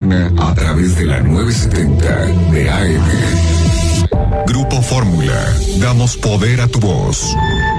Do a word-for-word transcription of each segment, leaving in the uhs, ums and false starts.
mañana a través de la novecientos setenta de A M. Grupo Fórmula. Damos poder a tu voz.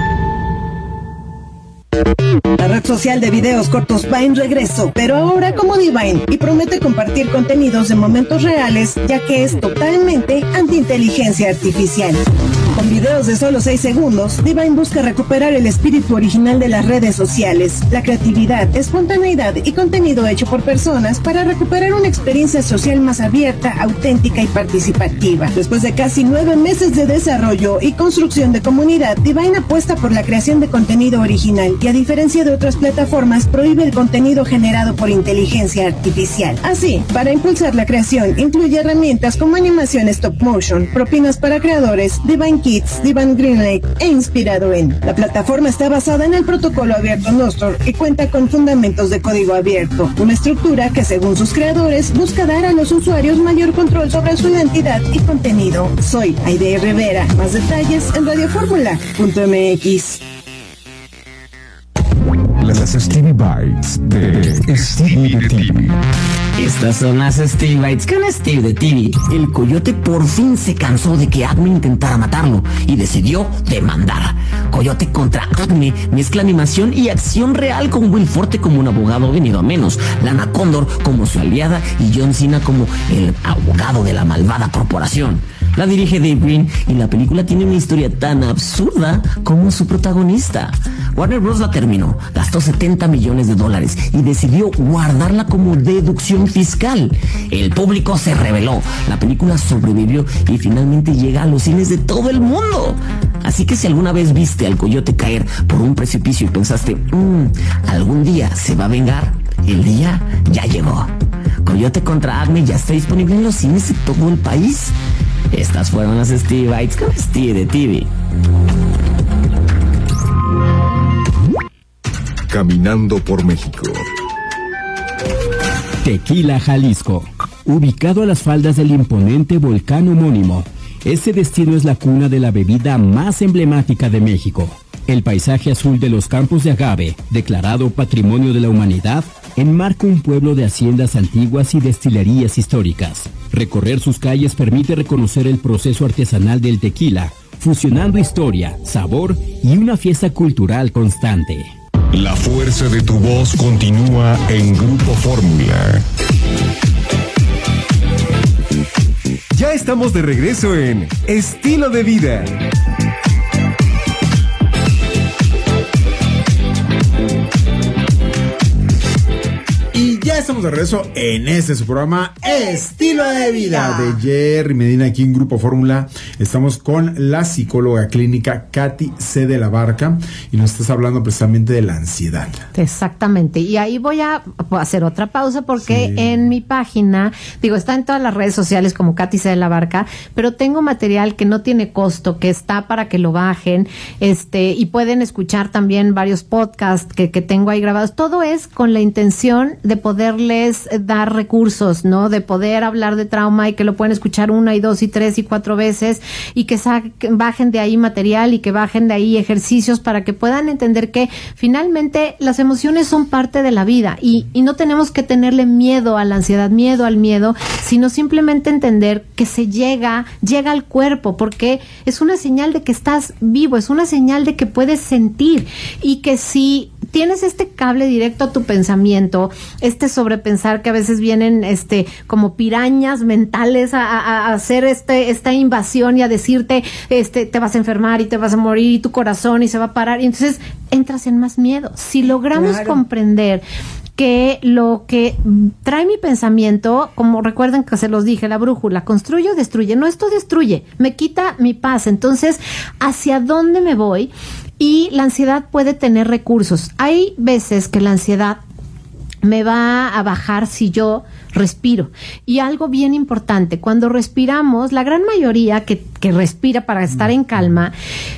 La red social de videos cortos va en regreso, pero ahora como Divine, y promete compartir contenidos de momentos reales, ya que es totalmente anti-inteligencia artificial. Con videos de solo seis segundos, Divine busca recuperar el espíritu original de las redes sociales, la creatividad, espontaneidad y contenido hecho por personas para recuperar una experiencia social más abierta, auténtica y participativa. Después de casi nueve meses de desarrollo y construcción de comunidad, Divine apuesta por la creación de contenido original y, a diferencia de otras plataformas, prohíbe el contenido generado por inteligencia artificial. Así, para impulsar la creación, incluye herramientas como animación stop motion, propinas para creadores, Divine Kids, Divine Greenlight e inspirado en. La plataforma está basada en el protocolo abierto Nostr y cuenta con fundamentos de código abierto, una estructura que, según sus creadores, busca dar a los usuarios mayor control sobre su identidad y contenido. Soy Aide Rivera. Más detalles en radio fórmula punto m x. Las Stevie Bites de Stevie de T V. Estas son las Stevie Bites con Steve de T V. El coyote por fin se cansó de que Acme intentara matarlo y decidió demandar. Coyote contra Acme mezcla animación y acción real, con Will Forte como un abogado venido a menos, Lana Condor como su aliada y John Cena como el abogado de la malvada corporación. La dirige Dave Green y la película tiene una historia tan absurda como su protagonista. Warner Bros. La terminó, gastó setenta millones de dólares y decidió guardarla como deducción fiscal. El público se rebeló, la película sobrevivió y finalmente llega a los cines de todo el mundo. Así que si alguna vez viste al coyote caer por un precipicio y pensaste, mmm, algún día se va a vengar, el día ya llegó. Coyote contra Acme ya está disponible en los cines de todo el país. Estas fueron las Stevie Bites con Steve de T V. Caminando por México. Tequila, Jalisco. Ubicado a las faldas del imponente volcán homónimo, este destino es la cuna de la bebida más emblemática de México. El paisaje azul de los campos de agave, declarado Patrimonio de la Humanidad, enmarca un pueblo de haciendas antiguas y destilerías históricas. Recorrer sus calles permite reconocer el proceso artesanal del tequila, fusionando historia, sabor y una fiesta cultural constante. La fuerza de tu voz continúa en Grupo Fórmula. Ya estamos de regreso en Estilo de Vida. Ya estamos de regreso en este su programa Estilo de Vida de Jerry Medina, aquí en Grupo Fórmula. Estamos con la psicóloga clínica Katy C. de la Barca y nos estás hablando precisamente de la ansiedad. Exactamente, y ahí voy a hacer otra pausa porque sí. En mi página, digo, está en todas las redes sociales como Katy C. de la Barca, pero tengo material que no tiene costo, que está para que lo bajen, este, y pueden escuchar también varios podcasts que, que tengo ahí grabados. Todo es con la intención de poder poderles dar recursos, ¿no? De poder hablar de trauma y que lo pueden escuchar una y dos y tres y cuatro veces y que saquen, bajen de ahí material y que bajen de ahí ejercicios para que puedan entender que finalmente las emociones son parte de la vida y, y no tenemos que tenerle miedo a la ansiedad, miedo al miedo, sino simplemente entender que se llega, llega al cuerpo porque es una señal de que estás vivo, es una señal de que puedes sentir y que si tienes este cable directo a tu pensamiento, este sobrepensar que a veces vienen este como pirañas mentales a, a, a hacer este esta invasión y a decirte este te vas a enfermar y te vas a morir y tu corazón y se va a parar y entonces entras en más miedo. Si logramos claro. comprender que lo que trae mi pensamiento, como recuerden que se los dije, la brújula, construye o destruye, no, esto destruye, me quita mi paz, entonces ¿hacia dónde me voy? Y la ansiedad puede tener recursos. Hay veces que la ansiedad me va a bajar si yo respiro. Y algo bien importante, cuando respiramos, la gran mayoría que, que respira para estar en calma,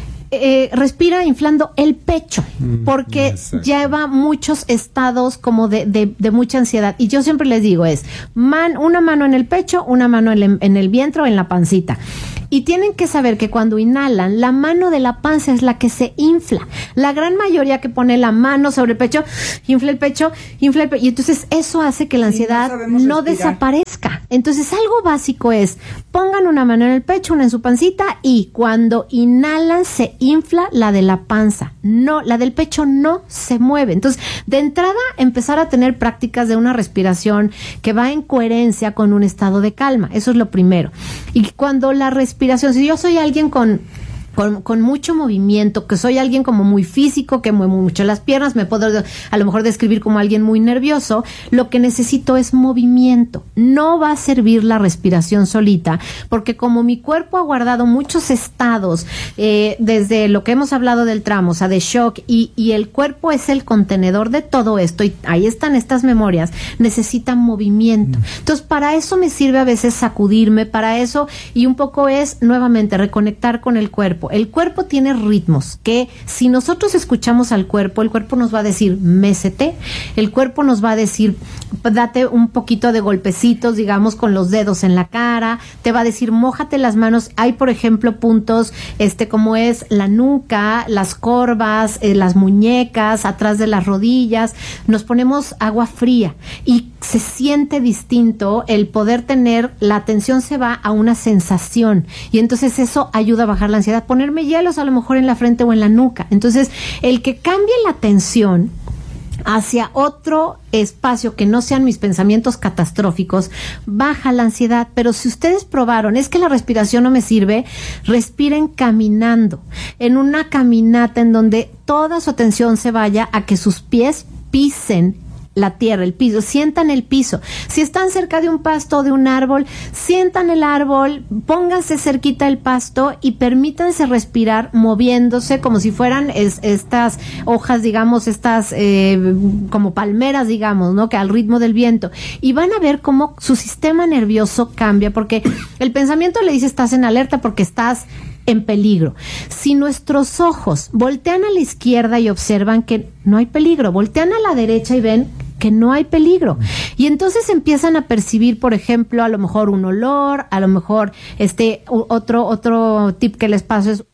Eh, respira inflando el pecho porque Exacto. lleva muchos estados como de, de, de mucha ansiedad y yo siempre les digo es man, una mano en el pecho, una mano en el, en el vientre o en la pancita y tienen que saber que cuando inhalan la mano de la panza es la que se infla. La gran mayoría que pone la mano sobre el pecho infla el pecho, infla el pecho y entonces eso hace que la ansiedad no, no desaparezca. Entonces, algo básico es, pongan una mano en el pecho, una en su pancita, y cuando inhalan se infla la de la panza. No, la del pecho no se mueve. Entonces, de entrada, empezar a tener prácticas de una respiración que va en coherencia con un estado de calma. Eso es lo primero. Y cuando la respiración, si yo soy alguien con... Con, con mucho movimiento, que soy alguien como muy físico, que mueve mucho las piernas, me puedo a lo mejor describir como alguien muy nervioso, lo que necesito es movimiento. No va a servir la respiración solita, porque como mi cuerpo ha guardado muchos estados, eh, desde lo que hemos hablado del trauma, o sea, de shock, y, y el cuerpo es el contenedor de todo esto, y ahí están estas memorias, necesitan movimiento. Entonces, para eso me sirve a veces sacudirme, para eso, y un poco es, nuevamente, reconectar con el cuerpo. El cuerpo tiene ritmos que si nosotros escuchamos al cuerpo, el cuerpo nos va a decir, mécete, el cuerpo nos va a decir, date un poquito de golpecitos, digamos, con los dedos en la cara, te va a decir, mójate las manos. Hay, por ejemplo, puntos, este, como es la nuca, las corvas, eh, las muñecas, atrás de las rodillas, nos ponemos agua fría y se siente distinto el poder tener, la atención se va a una sensación y entonces eso ayuda a bajar la ansiedad. Ponerme hielos a lo mejor en la frente o en la nuca. Entonces, el que cambie la atención hacia otro espacio que no sean mis pensamientos catastróficos, baja la ansiedad. Pero si ustedes probaron, es que la respiración no me sirve, respiren caminando, en una caminata en donde toda su atención se vaya a que sus pies pisen la tierra, el piso, sientan el piso. Si están cerca de un pasto o de un árbol, sientan el árbol, pónganse cerquita del pasto y permítanse respirar moviéndose como si fueran es, estas hojas, digamos, estas eh, como palmeras, digamos, ¿no? Que al ritmo del viento. Y van a ver cómo su sistema nervioso cambia, porque el pensamiento le dice estás en alerta porque estás en peligro. Si nuestros ojos voltean a la izquierda y observan que no hay peligro, voltean a la derecha y ven que no hay peligro. Y entonces empiezan a percibir, por ejemplo, a lo mejor un olor, a lo mejor este otro otro tip que les paso es